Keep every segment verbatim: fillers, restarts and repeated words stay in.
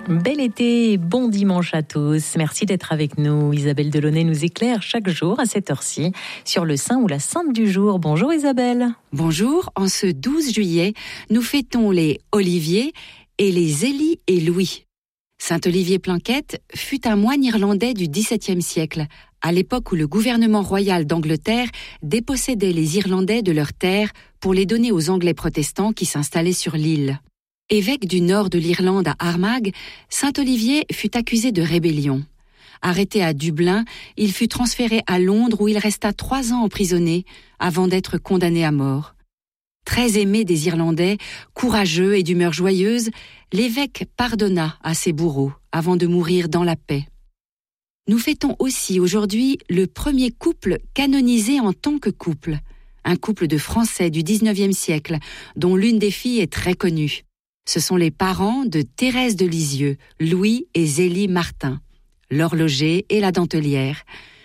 Bel été, bon dimanche à tous. Merci d'être avec nous. Isabelle Delaunay nous éclaire chaque jour à cette heure-ci sur le saint ou la sainte du jour. Bonjour Isabelle. Bonjour, en ce douze juillet, nous fêtons les Olivier et les Zélie et Louis. Saint Olivier Planquette fut un moine irlandais du dix-septième siècle, à l'époque où le gouvernement royal d'Angleterre dépossédait les Irlandais de leurs terres pour les donner aux Anglais protestants qui s'installaient sur l'île. Évêque du nord de l'Irlande à Armagh, saint Olivier fut accusé de rébellion. Arrêté à Dublin, il fut transféré à Londres où il resta trois ans emprisonné avant d'être condamné à mort. Très aimé des Irlandais, courageux et d'humeur joyeuse, l'évêque pardonna à ses bourreaux avant de mourir dans la paix. Nous fêtons aussi aujourd'hui le premier couple canonisé en tant que couple, un couple de Français du dix-neuvième siècle dont l'une des filles est très connue. Ce sont les parents de Thérèse de Lisieux, Louis et Zélie Martin, l'horloger et la dentelière.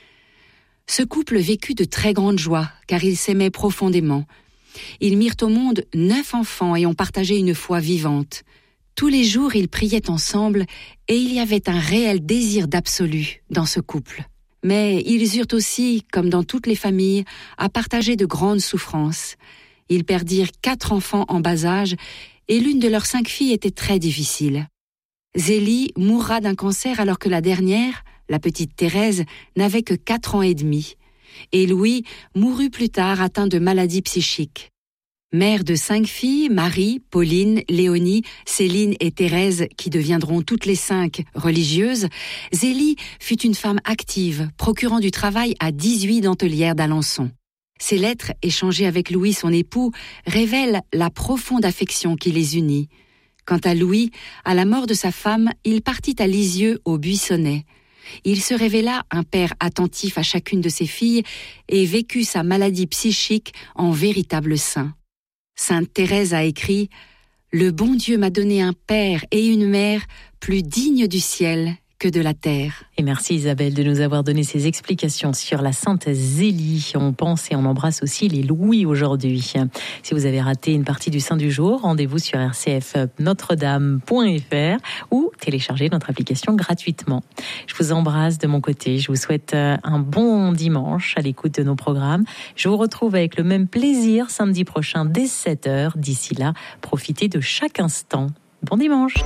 Ce couple vécut de très grandes joies, car ils s'aimaient profondément. Ils mirent au monde neuf enfants et ont partagé une foi vivante. Tous les jours, ils priaient ensemble et il y avait un réel désir d'absolu dans ce couple. Mais ils eurent aussi, comme dans toutes les familles, à partager de grandes souffrances. Ils perdirent quatre enfants en bas âge et l'une de leurs cinq filles était très difficile. Zélie mourra d'un cancer alors que la dernière, la petite Thérèse, n'avait que quatre ans et demi. Et Louis mourut plus tard atteint de maladies psychiques. Mère de cinq filles, Marie, Pauline, Léonie, Céline et Thérèse, qui deviendront toutes les cinq religieuses, Zélie fut une femme active, procurant du travail à dix-huit dentelières d'Alençon. Ses lettres, échangées avec Louis, son époux, révèlent la profonde affection qui les unit. Quant à Louis, à la mort de sa femme, il partit à Lisieux, au Buissonnais. Il se révéla un père attentif à chacune de ses filles et vécut sa maladie psychique en véritable saint. Sainte Thérèse a écrit « Le bon Dieu m'a donné un père et une mère plus dignes du ciel que de la terre. » Et merci Isabelle de nous avoir donné ces explications sur la Sainte Zélie. On pense et on embrasse aussi les Louis aujourd'hui. Si vous avez raté une partie du Saint du jour, rendez-vous sur r c f notre dame point f r ou téléchargez notre application gratuitement. Je vous embrasse de mon côté. Je vous souhaite un bon dimanche à l'écoute de nos programmes. Je vous retrouve avec le même plaisir samedi prochain dès sept heures. D'ici là, profitez de chaque instant. Bon dimanche.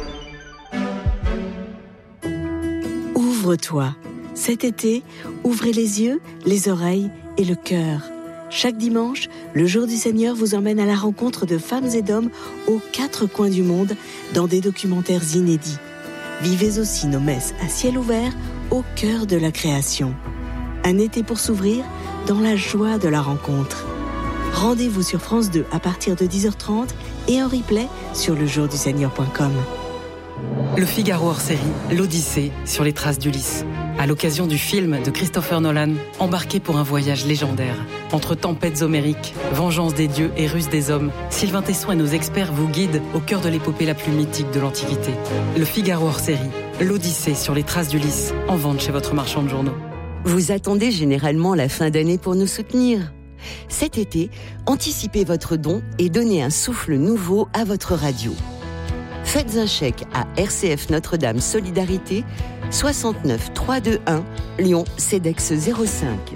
Ouvre-toi. Cet été, ouvrez les yeux, les oreilles et le cœur. Chaque dimanche, le Jour du Seigneur vous emmène à la rencontre de femmes et d'hommes aux quatre coins du monde dans des documentaires inédits. Vivez aussi nos messes à ciel ouvert au cœur de la création. Un été pour s'ouvrir dans la joie de la rencontre. Rendez-vous sur France deux à partir de dix heures trente et en replay sur le jour du seigneur point com. Le Figaro hors série, l'Odyssée sur les traces d'Ulysse. À l'occasion du film de Christopher Nolan, embarqué pour un voyage légendaire. Entre tempêtes homériques, vengeance des dieux et ruse des hommes, Sylvain Tesson et nos experts vous guident au cœur de l'épopée la plus mythique de l'Antiquité. Le Figaro hors série, l'Odyssée sur les traces d'Ulysse, en vente chez votre marchand de journaux. Vous attendez généralement la fin d'année pour nous soutenir. Cet été, anticipez votre don et donnez un souffle nouveau à votre radio. Faites un chèque à R C F Notre-Dame Solidarité, soixante-neuf trois cent vingt-et-un, Lyon, CEDEX zéro cinq.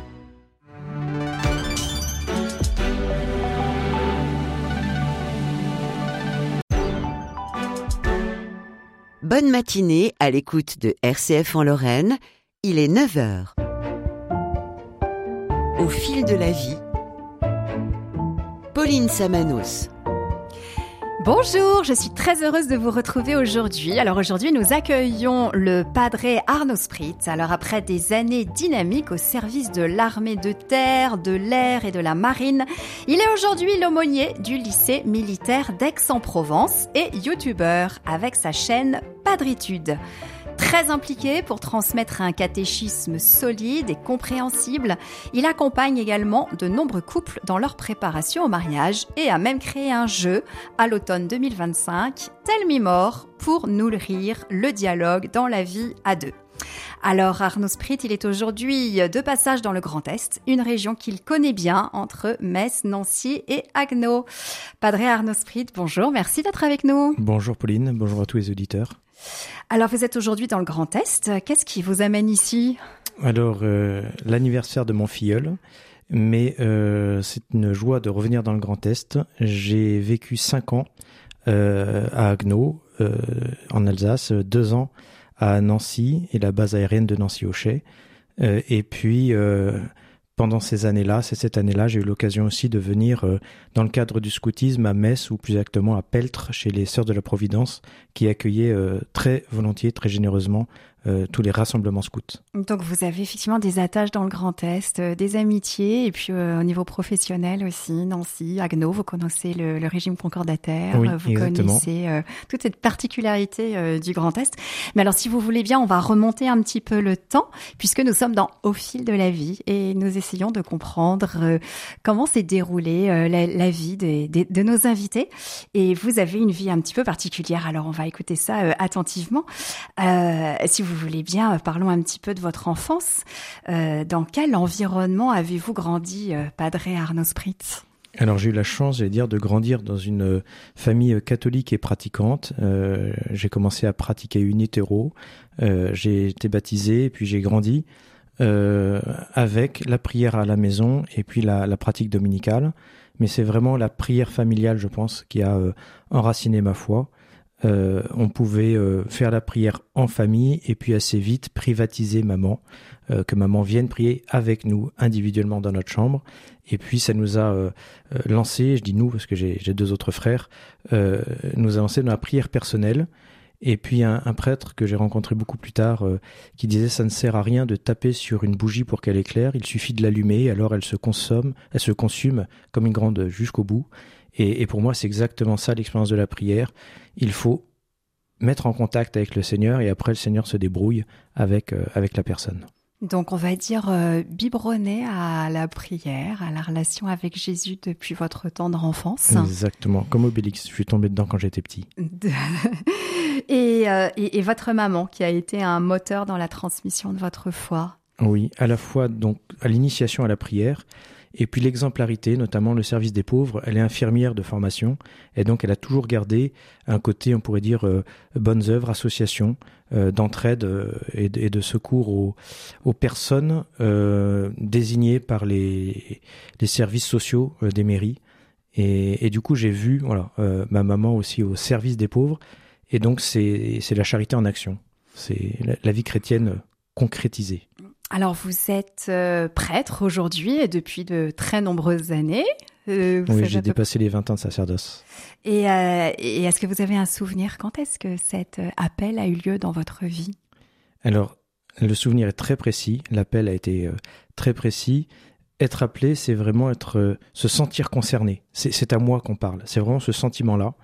Bonne matinée à l'écoute de R C F en Lorraine, il est neuf heures. Au fil de la vie, Pauline Samanos. Bonjour, je suis très heureuse de vous retrouver aujourd'hui. Alors aujourd'hui, nous accueillons le padre Arnaud Spritz. Alors après des années dynamiques au service de l'armée de terre, de l'air et de la marine, il est aujourd'hui l'aumônier du lycée militaire d'Aix-en-Provence et youtubeur avec sa chaîne Padritude. Très impliqué pour transmettre un catéchisme solide et compréhensible, il accompagne également de nombreux couples dans leur préparation au mariage et a même créé un jeu à l'automne deux mille vingt-cinq, Tell Me More, pour nourrir le dialogue dans la vie à deux. Alors Arnaud Sprit, il est aujourd'hui de passage dans le Grand Est, une région qu'il connaît bien entre Metz, Nancy et Haguenau. Padre Arnaud Sprit, bonjour, merci d'être avec nous. Bonjour Pauline, bonjour à tous les auditeurs. Alors vous êtes aujourd'hui dans le Grand Est, qu'est-ce qui vous amène ici ? Alors euh, l'anniversaire de mon filleul, mais euh, c'est une joie de revenir dans le Grand Est. J'ai vécu cinq ans euh, à Haguenau, euh, en Alsace, deux ans à Nancy et la base aérienne de Nancy-Auchet. Euh, et puis, euh, pendant ces années-là, c'est cette année-là, j'ai eu l'occasion aussi de venir euh, dans le cadre du scoutisme à Metz, ou plus exactement à Peltre, chez les Sœurs de la Providence, qui accueillaient euh, très volontiers, très généreusement Euh, tous les rassemblements scouts. Donc vous avez effectivement des attaches dans le Grand Est, euh, des amitiés, et puis euh, au niveau professionnel aussi, Nancy, Haguenau, vous connaissez le, le régime concordataire, oui, euh, vous exactement. connaissez euh, toute cette particularité euh, du Grand Est. Mais alors si vous voulez bien, on va remonter un petit peu le temps, puisque nous sommes dans Au fil de la vie, et nous essayons de comprendre euh, comment s'est déroulée euh, la, la vie des, des, de nos invités. Et vous avez une vie un petit peu particulière, alors on va écouter ça euh, attentivement. Euh, si vous Vous voulez bien, parlons un petit peu de votre enfance. Euh, dans quel environnement avez-vous grandi, euh, Padre Arnaud Sprit ? Alors j'ai eu la chance, j'allais dire, de grandir dans une famille catholique et pratiquante. Euh, j'ai commencé à pratiquer une hétéro, euh, j'ai été baptisé, puis j'ai grandi euh, avec la prière à la maison et puis la, la pratique dominicale. Mais c'est vraiment la prière familiale, je pense, qui a euh, enraciné ma foi. Euh, on pouvait euh, faire la prière en famille et puis assez vite privatiser maman, euh, que maman vienne prier avec nous individuellement dans notre chambre. Et puis ça nous a euh, euh, lancé, je dis nous parce que j'ai, j'ai deux autres frères, euh, nous a lancé dans la prière personnelle. Et puis un, un prêtre que j'ai rencontré beaucoup plus tard euh, qui disait ça ne sert à rien de taper sur une bougie pour qu'elle éclaire, il suffit de l'allumer, alors elle se consomme, elle se consume comme une grande jusqu'au bout. Et, et pour moi, c'est exactement ça l'expérience de la prière. Il faut mettre en contact avec le Seigneur et après le Seigneur se débrouille avec, euh, avec la personne. Donc on va dire euh, biberonné à la prière, à la relation avec Jésus depuis votre tendre enfance. Exactement, comme Obélix, je suis tombé dedans quand j'étais petit. et, euh, et, et votre maman qui a été un moteur dans la transmission de votre foi. Oui, à la fois donc à l'initiation à la prière. Et puis l'exemplarité, notamment le service des pauvres, elle est infirmière de formation et donc elle a toujours gardé un côté, on pourrait dire, euh, bonnes œuvres, associations, euh, d'entraide euh, et, de, et de secours aux, aux personnes euh, désignées par les, les services sociaux euh, des mairies. Et, et du coup, j'ai vu voilà, euh, ma maman aussi au service des pauvres et donc c'est, c'est la charité en action. C'est la, la vie chrétienne concrétisée. Alors, vous êtes euh, prêtre aujourd'hui et depuis de très nombreuses années. Euh, vous oui, savez j'ai peu... dépassé les vingt ans de sacerdoce. Et, euh, et est-ce que vous avez un souvenir ? Quand est-ce que cet appel a eu lieu dans votre vie ? Alors, le souvenir est très précis. L'appel a été euh, très précis. Être appelé, c'est vraiment être, euh, se sentir concerné. C'est, c'est à moi qu'on parle. C'est vraiment ce sentiment-là.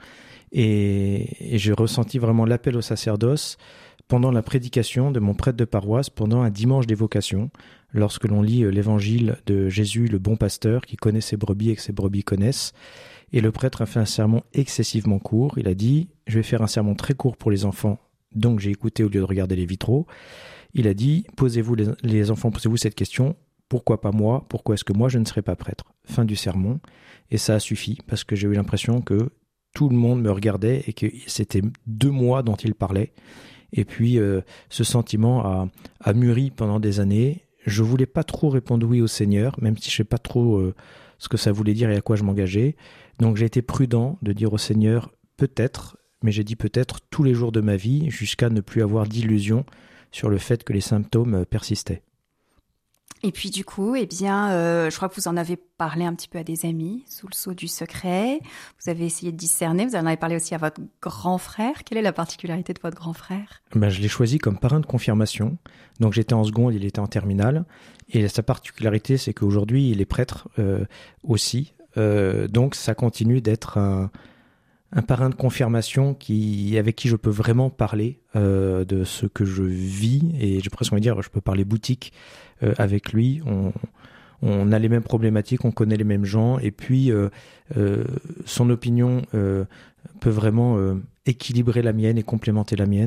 Et, et j'ai ressenti vraiment l'appel au sacerdoce pendant la prédication de mon prêtre de paroisse, pendant un dimanche d'évocation, lorsque l'on lit l'évangile de Jésus, le bon pasteur, qui connaît ses brebis et que ses brebis connaissent. Et le prêtre a fait un sermon excessivement court. Il a dit « Je vais faire un sermon très court pour les enfants, donc j'ai écouté au lieu de regarder les vitraux. » Il a dit « Posez-vous les, les enfants, posez-vous cette question, pourquoi pas moi ? Pourquoi est-ce que moi je ne serai pas prêtre ?» Fin du sermon. Et ça a suffi, parce que j'ai eu l'impression que tout le monde me regardait et que c'était de moi dont il parlait. Et puis, euh, ce sentiment a, a mûri pendant des années. Je voulais pas trop répondre oui au Seigneur, même si je sais pas trop euh, ce que ça voulait dire et à quoi je m'engageais. Donc, j'ai été prudent de dire au Seigneur peut-être, mais j'ai dit peut-être tous les jours de ma vie, jusqu'à ne plus avoir d'illusion sur le fait que les symptômes persistaient. Et puis du coup, eh bien, euh, je crois que vous en avez parlé un petit peu à des amis, sous le sceau du secret. Vous avez essayé de discerner, vous en avez parlé aussi à votre grand frère. Quelle est la particularité de votre grand frère ? Ben, je l'ai choisi comme parrain de confirmation. Donc j'étais en seconde, il était en terminale. Et sa particularité, c'est qu'aujourd'hui, il est prêtre euh, aussi. Euh, donc ça continue d'être un, un parrain de confirmation qui, avec qui je peux vraiment parler euh, de ce que je vis. Et j'ai presque envie de dire, je peux parler boutique euh, avec lui. On, on a les mêmes problématiques, on connaît les mêmes gens. Et puis, euh, euh, son opinion euh, peut vraiment euh, équilibrer la mienne et complémenter la mienne.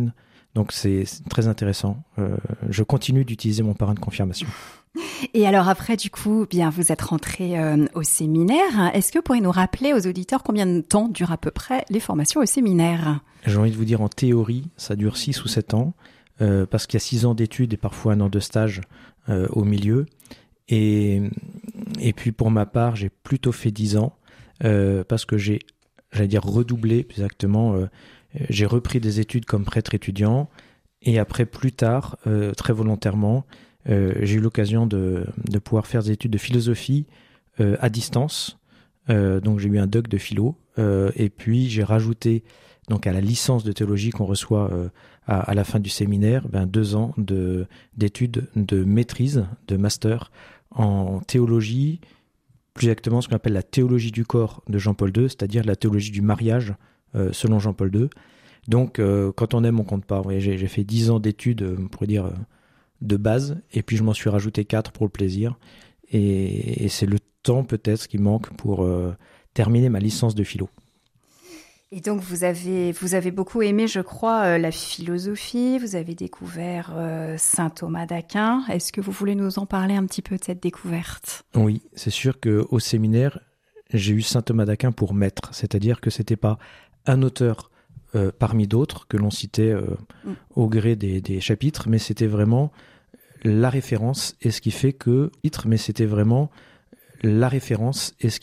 Donc c'est, c'est très intéressant. Euh, je continue d'utiliser mon parrain de confirmation. Et alors après, du coup, bien, vous êtes rentré euh, au séminaire. Est-ce que vous pourriez nous rappeler aux auditeurs combien de temps durent à peu près les formations au séminaire ? J'ai envie de vous dire, en théorie, ça dure six ou sept ans, euh, parce qu'il y a six ans d'études et parfois un an de stage euh, au milieu. Et, et puis pour ma part, j'ai plutôt fait dix ans, euh, parce que j'ai, j'allais dire redoublé, plus exactement, euh, j'ai repris des études comme prêtre étudiant, et après, plus tard, euh, très volontairement, Euh, j'ai eu l'occasion de, de pouvoir faire des études de philosophie euh, à distance. Euh, donc j'ai eu un doc de philo euh, et puis j'ai rajouté donc à la licence de théologie qu'on reçoit euh, à, à la fin du séminaire, ben, deux ans de, d'études de maîtrise, de master en théologie, plus exactement ce qu'on appelle la théologie du corps de Jean-Paul deux, c'est-à-dire la théologie du mariage euh, selon Jean-Paul deux. Donc euh, quand on aime, on compte pas. Vous voyez, j'ai, j'ai fait dix ans d'études, on pourrait dire... Euh, de base, et puis je m'en suis rajouté quatre pour le plaisir, et, et c'est le temps peut-être qui manque pour euh, terminer ma licence de philo. Et donc vous avez, vous avez beaucoup aimé, je crois, euh, la philosophie, vous avez découvert euh, saint Thomas d'Aquin. Est-ce que vous voulez nous en parler un petit peu de cette découverte ? Oui, c'est sûr qu'au séminaire, j'ai eu saint Thomas d'Aquin pour maître, c'est-à-dire que c'était pas un auteur euh, parmi d'autres que l'on citait euh, mm. au gré des, des chapitres, mais c'était vraiment la référence et ce qui fait que, mais c'était vraiment la référence et ce